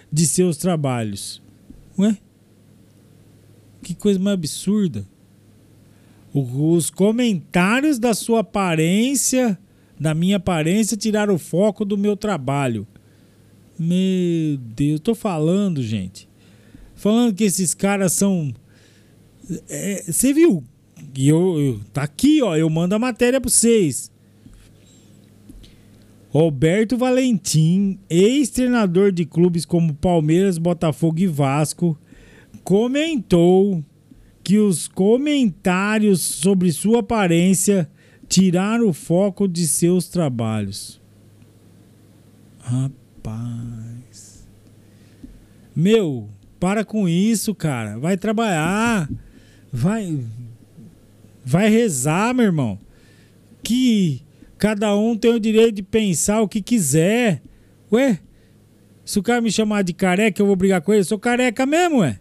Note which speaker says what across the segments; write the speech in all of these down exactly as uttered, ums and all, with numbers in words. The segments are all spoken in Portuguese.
Speaker 1: de seus trabalhos. Ué? Que coisa mais absurda. Os comentários da sua aparência, da minha aparência, tiraram o foco do meu trabalho. Meu Deus, tô falando, gente. Falando que esses caras são... Você é, viu? E eu, eu, tá aqui, ó. Eu mando a matéria pra vocês. Roberto Valentim, ex-treinador de clubes como Palmeiras, Botafogo e Vasco, comentou que os comentários sobre sua aparência tiraram o foco de seus trabalhos. Rapaz. Meu, para com isso, cara. Vai trabalhar. Vai, vai rezar, meu irmão. Que cada um tem o direito de pensar o que quiser. Ué, se o cara me chamar de careca, eu vou brigar com ele. Eu sou careca mesmo, ué.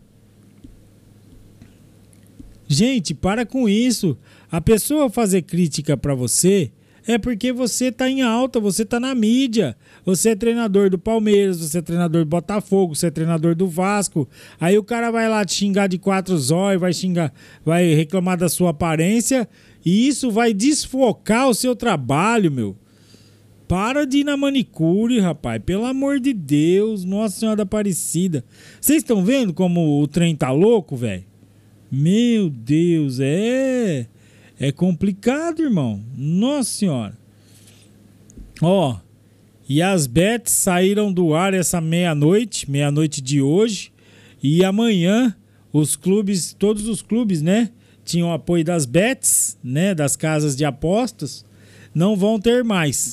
Speaker 1: Gente, para com isso. A pessoa fazer crítica pra você é porque você tá em alta, você tá na mídia. Você é treinador do Palmeiras, você é treinador do Botafogo, você é treinador do Vasco. Aí o cara vai lá te xingar de quatro zóio, vai xingar, vai reclamar da sua aparência e isso vai desfocar o seu trabalho, meu. Para de ir na manicure, rapaz. Pelo amor de Deus, Nossa Senhora da Aparecida. Vocês estão vendo como o trem tá louco, velho? Meu Deus, é... É complicado, irmão. Nossa Senhora. Ó, e as bets saíram do ar essa meia-noite, meia-noite de hoje. E amanhã, os clubes, todos os clubes, né? Tinham apoio das bets, né? Das casas de apostas. Não vão ter mais.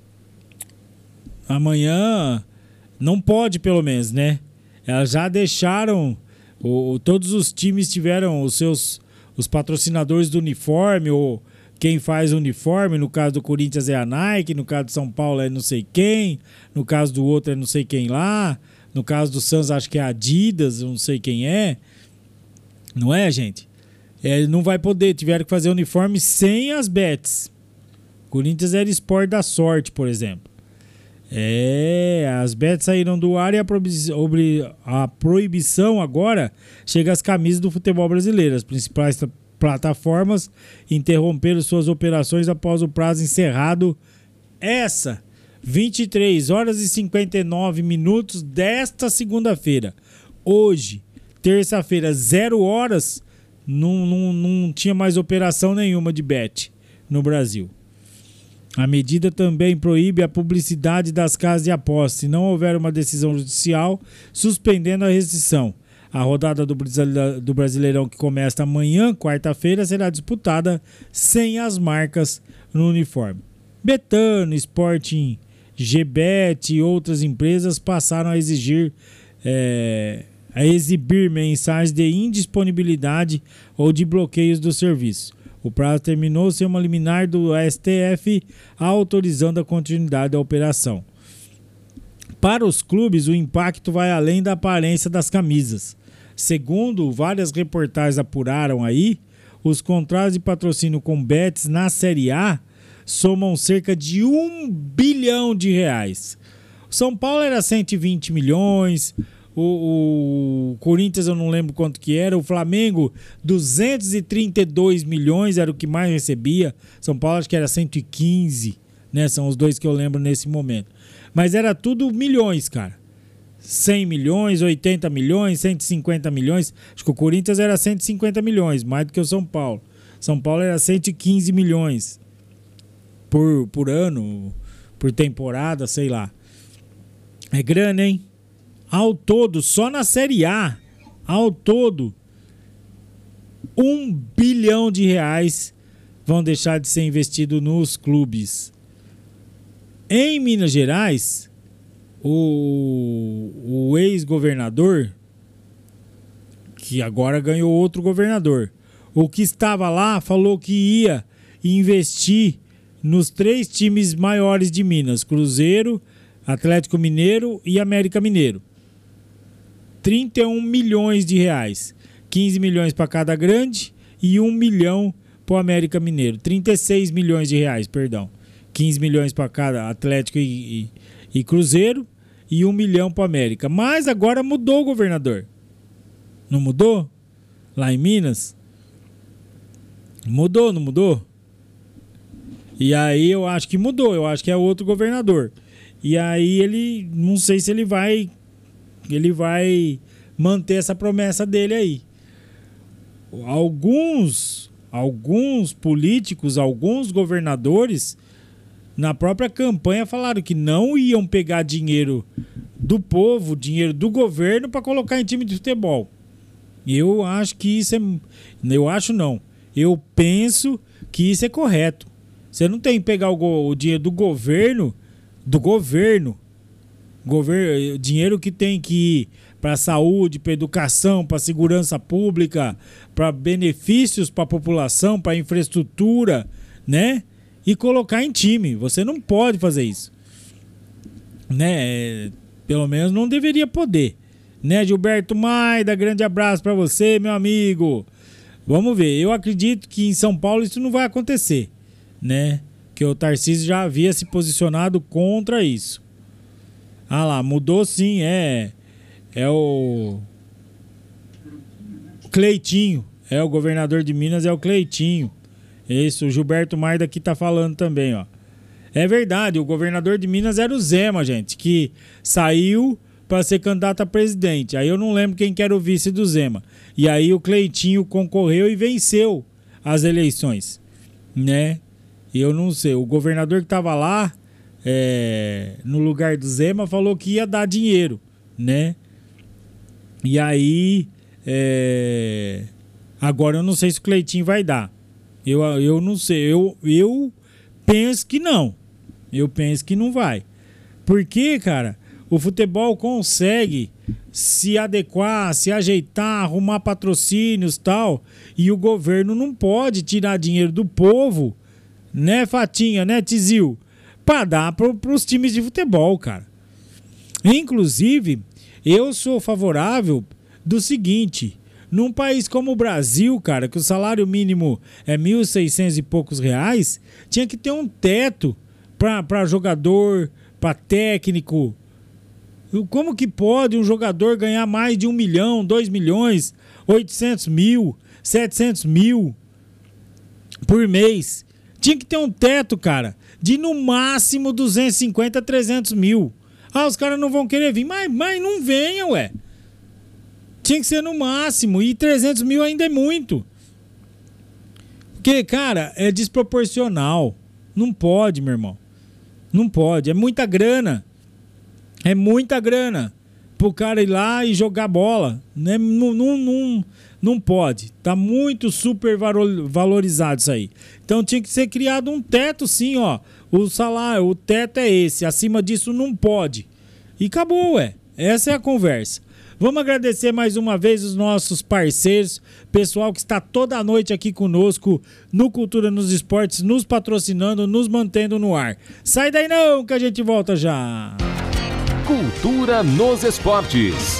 Speaker 1: Amanhã, não pode pelo menos, né? Elas já deixaram... O, todos os times tiveram os seus... Os patrocinadores do uniforme, ou quem faz o uniforme, no caso do Corinthians é a Nike, no caso do São Paulo é não sei quem, no caso do outro é não sei quem lá, no caso do Santos acho que é a Adidas, não sei quem é. Não é, gente? É, não vai poder, tiveram que fazer uniforme sem as bets. Corinthians era Esporte da Sorte, por exemplo. É, as bets saíram do ar e a, proibi- a proibição agora chega às camisas do futebol brasileiro. As principais t- plataformas interromperam suas operações após o prazo encerrado essa vinte e três horas e cinquenta e nove minutos desta segunda-feira. Hoje, terça-feira, zero horas, não, não, não tinha mais operação nenhuma de bet no Brasil. A medida também proíbe a publicidade das casas de apostas, se não houver uma decisão judicial suspendendo a restrição. A rodada do Brasileirão, que começa amanhã, quarta-feira, será disputada sem as marcas no uniforme. Betano, Sporting, Gbet e outras empresas passaram a exigir é, a exibir mensagens de indisponibilidade ou de bloqueios do serviço. O prazo terminou sem uma liminar do S T F autorizando a continuidade da operação. Para os clubes, o impacto vai além da aparência das camisas. Segundo várias reportagens apuraram aí, os contratos de patrocínio com bets na Série A somam cerca de um bilhão de reais. O São Paulo era cento e vinte milhões... O, o Corinthians eu não lembro quanto que era. O Flamengo, duzentos e trinta e dois milhões era o que mais recebia. São Paulo acho que era cento e quinze, né? São os dois que eu lembro nesse momento. Mas era tudo milhões, cara. cem milhões, oitenta milhões, cento e cinquenta milhões. Acho que o Corinthians era cento e cinquenta milhões, mais do que o São Paulo. São Paulo era cento e quinze milhões por, por ano, por temporada, sei lá. É grana, hein? Ao todo, só na Série A, ao todo, um bilhão de reais vão deixar de ser investido nos clubes. Em Minas Gerais, o, o ex-governador, que agora ganhou outro governador, o que estava lá falou que ia investir nos três times maiores de Minas, Cruzeiro, Atlético Mineiro e América Mineiro. trinta e um milhões de reais. quinze milhões para cada grande e um milhão para o América Mineiro. trinta e seis milhões de reais, perdão. quinze milhões para cada Atlético e, e, e Cruzeiro e um milhão para o América. Mas agora mudou o governador. Não mudou? Lá em Minas? Mudou, não mudou? E aí eu acho que mudou, eu acho que é outro governador. E aí ele, não sei se ele vai, ele vai manter essa promessa dele aí. Alguns, alguns políticos, alguns governadores, na própria campanha falaram que não iam pegar dinheiro do povo, dinheiro do governo para colocar em time de futebol. Eu acho que isso é... Eu acho não. Eu penso que isso é correto. Você não tem que pegar o, go, o dinheiro do governo, do governo, governo, dinheiro que tem que ir para saúde, para educação, para segurança pública, para benefícios para a população, para infraestrutura, né? E colocar em time. Você não pode fazer isso, né? Pelo menos não deveria poder, né? Gilberto Maida, grande abraço para você, meu amigo. Vamos ver. Eu acredito que em São Paulo isso não vai acontecer, né? Que o Tarcísio já havia se posicionado contra isso. Ah lá, mudou sim, é. É o Cleitinho. É o governador de Minas, é o Cleitinho. Isso, o Gilberto Maida aqui tá falando também, ó. É verdade, o governador de Minas era o Zema, gente, que saiu para ser candidato a presidente. Aí eu não lembro quem que era o vice do Zema. E aí o Cleitinho concorreu e venceu as eleições, né? E eu não sei, o governador que tava lá, é, no lugar do Zema, falou que ia dar dinheiro, né? E aí, é, agora eu não sei se o Cleitinho vai dar. Eu, eu não sei, eu, eu penso que não. Eu penso que não vai. Porque, cara, o futebol consegue se adequar, se ajeitar, arrumar patrocínios e tal. E o governo não pode tirar dinheiro do povo, né, Fatinha, né, Tizil? Pra dar pro, pros times de futebol, cara. Inclusive, eu sou favorável do seguinte... Num país como o Brasil, cara, que o salário mínimo é mil e seiscentos e poucos reais, tinha que ter um teto para jogador, para técnico. Como que pode um jogador ganhar mais de um milhão, dois milhões, oitocentos mil, setecentos mil por mês? Tinha que ter um teto, cara, de no máximo duzentos e cinquenta, trezentos mil. Ah, os caras não vão querer vir, mas, mas não venham, ué. Tinha que ser no máximo. E trezentos mil ainda é muito. Porque, cara, é desproporcional. Não pode, meu irmão. Não pode. É muita grana. É muita grana. Pro cara ir lá e jogar bola. Né? Não, não, não, não pode. Tá muito super valorizado isso aí. Então tinha que ser criado um teto, sim, ó. O salário, o teto é esse. Acima disso não pode. E acabou, ué. Essa é a conversa. Vamos agradecer mais uma vez os nossos parceiros, pessoal que está toda noite aqui conosco no Cultura nos Esportes, nos patrocinando, nos mantendo no ar. Sai daí não, que a gente volta já.
Speaker 2: Cultura nos Esportes.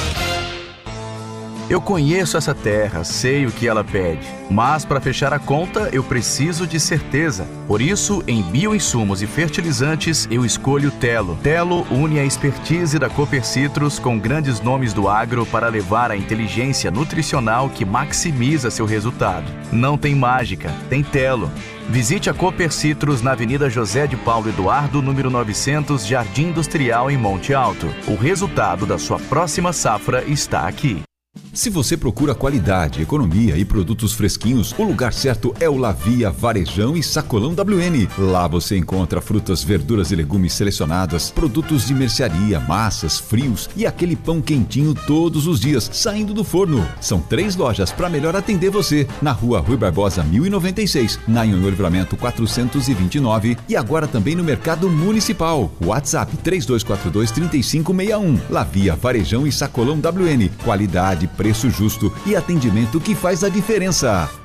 Speaker 3: Eu conheço essa terra, sei o que ela pede, mas para fechar a conta eu preciso de certeza. Por isso, em bioinsumos e fertilizantes, eu escolho Telo. Telo une a expertise da Copercitros com grandes nomes do agro para levar a inteligência nutricional que maximiza seu resultado. Não tem mágica, tem Telo. Visite a Copercitros na Avenida José de Paulo Eduardo, número novecentos, Jardim Industrial, em Monte Alto. O resultado da sua próxima safra está aqui.
Speaker 2: Se você procura qualidade, economia e produtos fresquinhos, o lugar certo é o Lavia Varejão e Sacolão W N. Lá você encontra frutas, verduras e legumes selecionadas, produtos de mercearia, massas, frios e aquele pão quentinho todos os dias, saindo do forno. São três lojas para melhor atender você. Na Rua Rui Barbosa mil e noventa e seis, na Anhonho Livramento quatrocentos e vinte e nove e agora também no Mercado Municipal. WhatsApp três dois quatro dois, três cinco seis um. Lavia Varejão e Sacolão W N. Qualidade, preço justo e atendimento que faz a diferença.